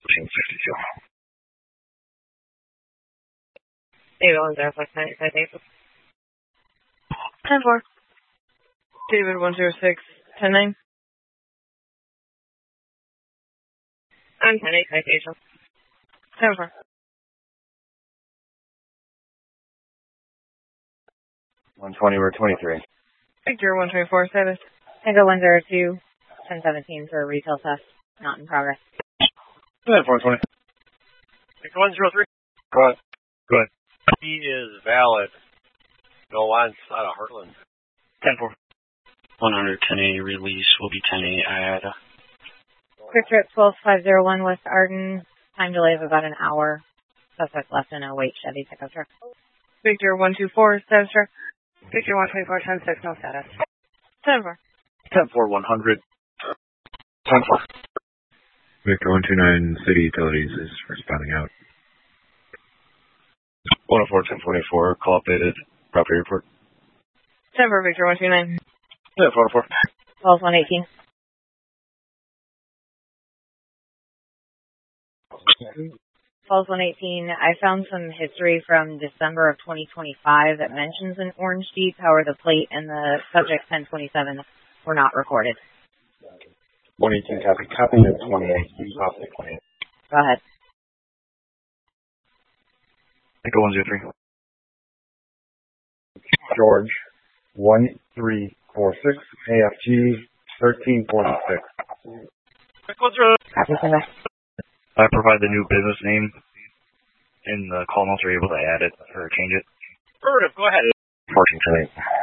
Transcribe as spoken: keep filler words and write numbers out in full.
sixty-two. David one zero six nine citation. ten four. David one zero six ten nine. I'm ten eight citation. ten four. one twenty, we're twenty-three. Victor one twenty-four status. Tango one zero two ten seventeen for a retail theft, not in progress. Go ahead, four twenty. Victor one zero three. Go ahead. Go ahead. He is valid. No lines out of Heartland. ten four. one hundred ten A release will be ten A add. Quick trip twelve five zero one West Arden. Time delay of about an hour. Suspect left in a white Chevy pickup truck. Victor one two four status check. Victor one twenty-four ten six, no status. ten four. ten four, one hundred. ten four. Victor one two nine City Utilities is responding out. one oh four, ten twenty-four, call updated. Property report. ten four, Victor one two nine. Yeah, four oh four. twelve one eighteen. twelve one eighteen, I found some history from December of twenty twenty-five that mentions an orange Jeep. However, the plate and the subject ten twenty-seven were not recorded. one eighteen, copy. Copy to twenty-eight. Copy to twenty-eight. Go ahead. Echo one zero three. George, one three four six, A F G, thirteen forty-six. Copy, sir. I provide the new business name in the call notes. Are you able to add it or change it? Affirmative, go ahead. Washington eight.